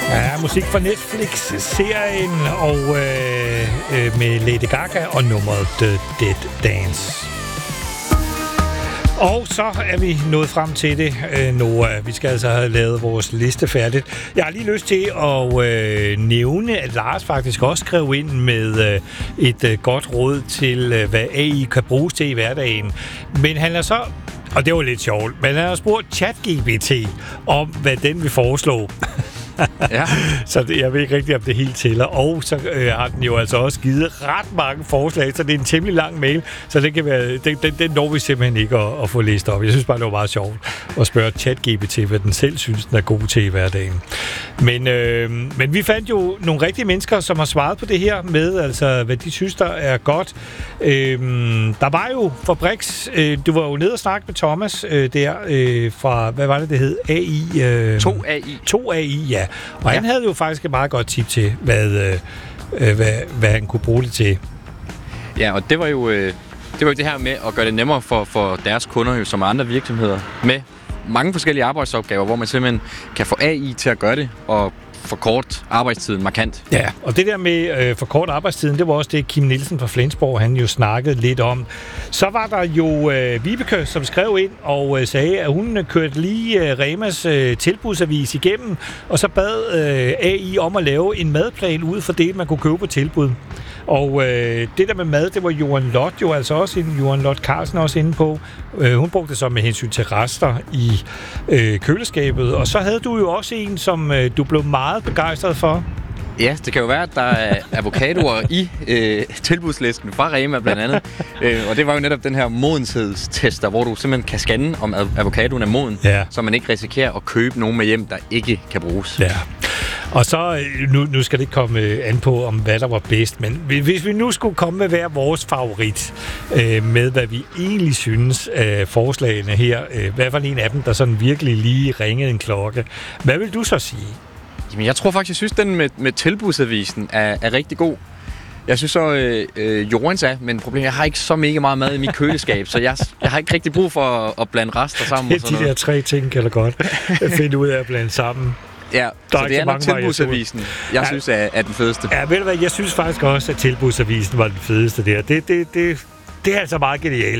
Ja, musik fra Netflix-serien og med Lady Gaga og nummeret The Dead Dance. Og så er vi nået frem til det, Noah. Vi skal altså have lavet vores liste færdigt. Jeg har lige lyst til at nævne, at Lars faktisk også skrev ind med et godt råd til, hvad AI kan bruges til i hverdagen. Men han er så, og det var lidt sjovt, men han har spurgt ChatGPT om, hvad den vil foreslå. Ja. Så jeg ved ikke rigtigt, om det helt tæller. Og så har den jo altså også givet ret mange forslag, så det er en temmelig lang mail, så det kan være, den når vi simpelthen ikke at få læst op. Jeg synes bare, det var meget sjovt at spørge ChatGPT, hvad den selv synes, den er god til i hverdagen. Men vi fandt jo nogle rigtige mennesker, som har svaret på det her med, altså hvad de synes, der er godt. Der var jo Fabriks, du var jo nede og snakke med Thomas fra, hvad var det hed? AI? 2AI, ja. Og han havde jo faktisk et meget godt tip til, hvad han kunne bruge det til. Ja, og det var jo det her med at gøre det nemmere for deres kunder, jo, som andre virksomheder, med mange forskellige arbejdsopgaver, hvor man simpelthen kan få AI til at gøre det, og forkorte arbejdstiden markant. Ja, og det der med forkorte arbejdstiden, det var også det, Kim Nielsen fra Flensborg, han jo snakkede lidt om. Så var der jo Vibeke, som skrev ind og sagde, at hun kørte lige Remas tilbudsavis igennem, og så bad AI om at lave en madplan ud for det, man kunne købe på tilbud. Og det der med mad, det var Johan Lot jo altså også inde, Johan Lot Carlsen også inde på. Hun brugte det så med hensyn til rester i køleskabet. Og så havde du jo også en, som du blev meget begejstret for. Ja, det kan jo være, at der er avocadoer i tilbudslisten fra Rema blandt andet. Og det var jo netop den her modenhedstester, hvor du simpelthen kan scanne, om avocadoen er moden, så man ikke risikerer at købe nogen med hjem, der ikke kan bruges. Ja. Og så, nu skal det ikke komme an på, om hvad der var bedst, men hvis vi nu skulle komme med hver vores favorit, med hvad vi egentlig synes af forslagene her, hvad var en af dem, der sådan virkelig lige ringede en klokke? Hvad vil du så sige? Jamen, jeg tror faktisk, jeg synes, den med tilbudsavisen er rigtig god. Jeg synes så, Jorens er, men problemet jeg har ikke så mega meget mad i mit køleskab, så jeg har ikke rigtig brug for at blande rester sammen. Det er de der 3 ting, kan jeg godt finde ud af at blande sammen. Ja, så det er nok tilbudsavisen, jeg synes er den fedeste. Ja, ved du hvad, jeg synes faktisk også, at tilbudsavisen var den fedeste der. Det er altså meget genialt.